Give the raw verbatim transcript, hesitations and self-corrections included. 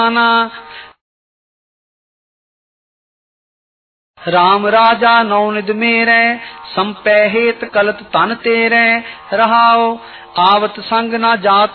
राम राजा नौनिध मेरे, संपै हेत कलत तन तेरे। रहाओ आवत संग न जात